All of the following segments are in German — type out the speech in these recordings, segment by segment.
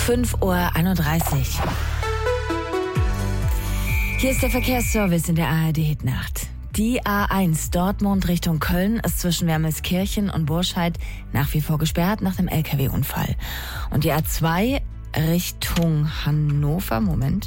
5:31 Uhr. Hier ist der Verkehrsservice in der ARD-Hitnacht. Die A1 Dortmund Richtung Köln ist zwischen Wermelskirchen und Burscheid nach wie vor gesperrt nach dem LKW-Unfall. Und die A2 Richtung Hannover,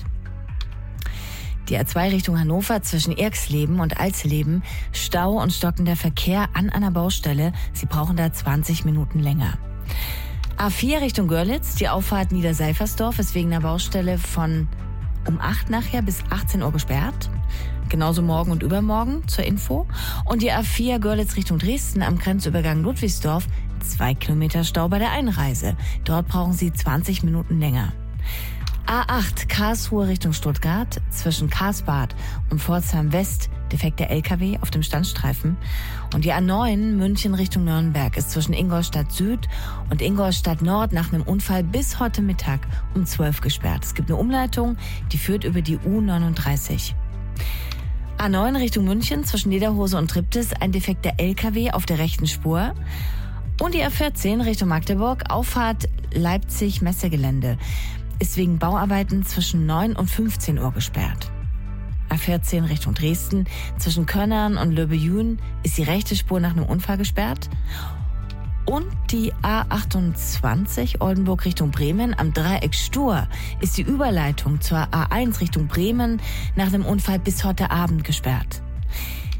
Die A2 Richtung Hannover zwischen Irxleben und Alsleben, Stau und stockender Verkehr an einer Baustelle. Sie brauchen da 20 Minuten länger. A4 Richtung Görlitz, die Auffahrt Niederseifersdorf ist wegen einer Baustelle von um 8 nachher bis 18 Uhr gesperrt. Genauso morgen und übermorgen zur Info. Und die A4 Görlitz Richtung Dresden am Grenzübergang Ludwigsdorf, 2 Kilometer Stau bei der Einreise. Dort brauchen Sie 20 Minuten länger. A8 Karlsruhe Richtung Stuttgart zwischen Karlsbad und Pforzheim West defekter LKW auf dem Standstreifen. Und die A9 München Richtung Nürnberg ist zwischen Ingolstadt Süd und Ingolstadt Nord nach einem Unfall bis heute Mittag um 12 gesperrt. Es gibt eine Umleitung, die führt über die U39. A9 Richtung München zwischen Lederhose und Triptis ein defekter LKW auf der rechten Spur. Und die A14 Richtung Magdeburg, Auffahrt Leipzig-Messegelände, ist wegen Bauarbeiten zwischen 9 und 15 Uhr gesperrt. A14 Richtung Dresden, zwischen Könnern und Löbejün ist die rechte Spur nach einem Unfall gesperrt. Und die A28 Oldenburg Richtung Bremen am Dreieck Stur ist die Überleitung zur A1 Richtung Bremen nach einem Unfall bis heute Abend gesperrt.